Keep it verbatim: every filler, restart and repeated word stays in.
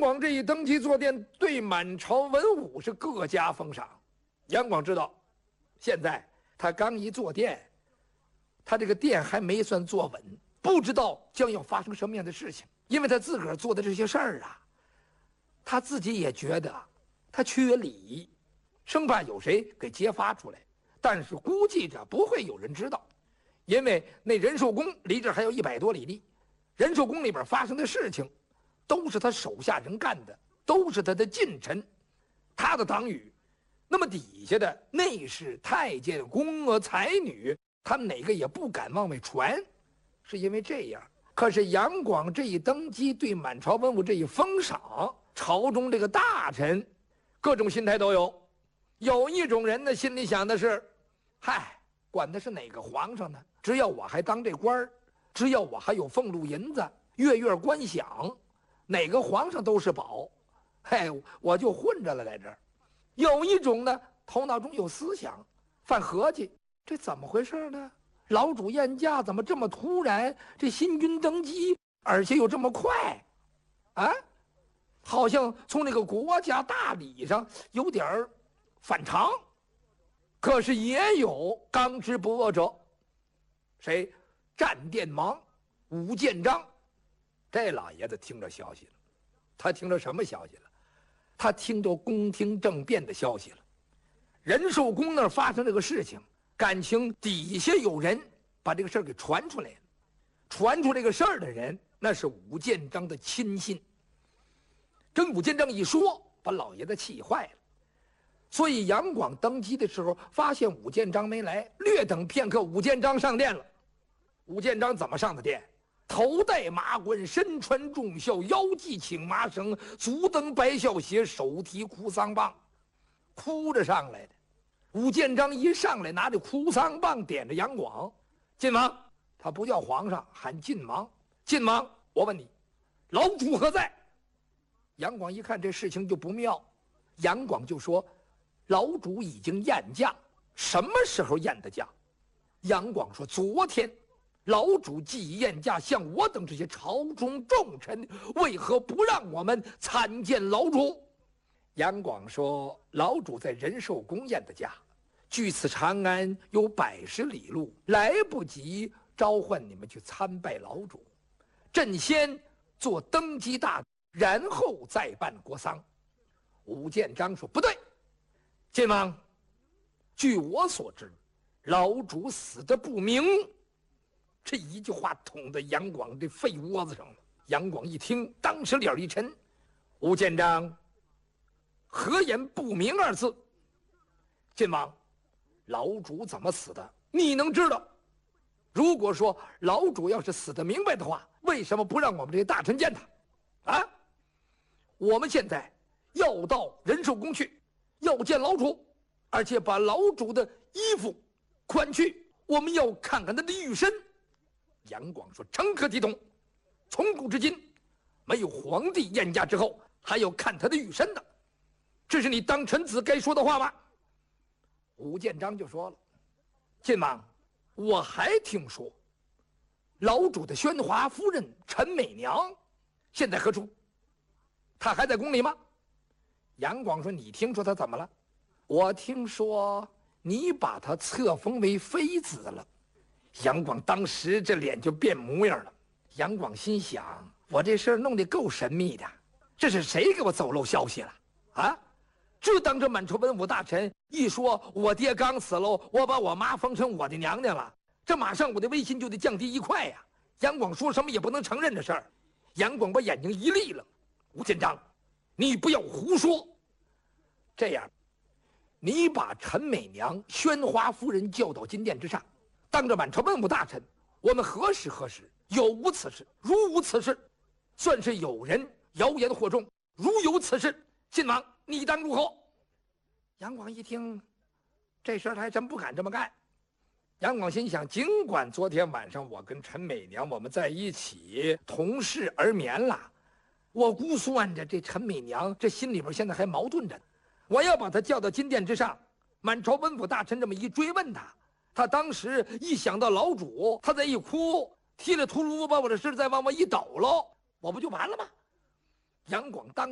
广这一登基坐殿，对满朝文武是各加封赏。杨广知道，现在他刚一坐殿，他这个殿还没算坐稳，不知道将要发生什么样的事情。因为他自个儿做的这些事儿啊，他自己也觉得他缺礼，生怕有谁给揭发出来。但是估计着不会有人知道，因为那仁寿宫离这还有一百多里地，仁寿宫里边发生的事情都是他手下人干的，都是他的近臣，他的党羽。那么底下的内侍、太监、宫娥、才女，他们哪个也不敢往外传，是因为这样。可是杨广这一登基，对满朝文武这一封赏，朝中这个大臣各种心态都有。有一种人呢，心里想的是，嗨，管的是哪个皇上呢？只要我还当这官儿，只要我还有俸禄银子，月月官饷，哪个皇上都是宝。嘿，我就混着了在这儿。有一种呢，头脑中有思想，犯合计，这怎么回事呢？老主宴驾怎么这么突然？这新君登基，而且又这么快，啊，好像从那个国家大礼上有点儿反常。可是也有刚直不阿者，谁？战殿王武建章。这老爷子听着消息了，他听着什么消息了？他听着宫廷政变的消息了。仁寿宫那儿发生这个事情，感情底下有人把这个事儿给传出来了。传出这个事儿的人，那是武建章的亲信。跟武建章一说，把老爷子气坏了。所以杨广登基的时候，发现武建章没来，略等片刻，武建章上殿了。武建章怎么上的殿？头戴马冠，身穿重孝，腰系青麻绳，足蹬白孝鞋，手提哭丧棒，哭着上来的。武建章一上来，拿着哭丧棒点着杨广：“晋王。”他不叫皇上，喊晋王。晋王，我问你，老主何在？杨广一看这事情就不妙，杨广就说：“老主已经宴驾。”什么时候宴的驾？杨广说：“昨天。”老主既宴驾，像我等这些朝中重臣，为何不让我们参见老主？杨广说：“老主在仁寿宫宴的驾，距此长安有百十里路，来不及召唤你们去参拜老主。朕先做登基大典，然后再办国丧。”武建章说：“不对，晋王，据我所知，老主死得不明。”这一句话捅在杨广这肺窝子上了。杨广一听，当时脸一沉。武建章何言不明二字？晋王，老主怎么死的，你能知道？如果说老主要是死得明白的话，为什么不让我们这些大臣见他？啊，我们现在要到仁寿宫去，要见老主，而且把老主的衣服宽去，我们要看看他的玉身。杨广说：“成何体统？从古至今，没有皇帝宴驾之后还要看他的玉身的，这是你当臣子该说的话吗？”武建章就说了：“晋王，我还听说，老主的宣华夫人陈美娘，现在何处？她还在宫里吗？”杨广说：“你听说她怎么了？”“我听说你把她册封为妃子了。”杨广当时这脸就变模样了。杨广心想：我这事儿弄得够神秘的，这是谁给我走漏消息了啊？这当着满朝文武大臣一说，我爹刚死了，我把我妈封成我的娘娘了，这马上我的威信就得降低一块呀。杨广说什么也不能承认这事儿。杨广把眼睛一立了：“武建章，你不要胡说。这样，你把陈美娘、宣华夫人叫到金殿之上，当着满朝文武大臣，我们核实核实，有无此事？如无此事，算是有人谣言惑众；如有此事，晋王你当如何？”杨广一听，这事儿他还真不敢这么干。杨广心想，尽管昨天晚上我跟陈美娘我们在一起同室而眠了，我估算着这陈美娘这心里边现在还矛盾着呢。我要把她叫到金殿之上，满朝文武大臣这么一追问她，他当时一想到老主，他再一哭，踢了秃噜把我的身再往我一抖喽，我不就完了吗？杨广当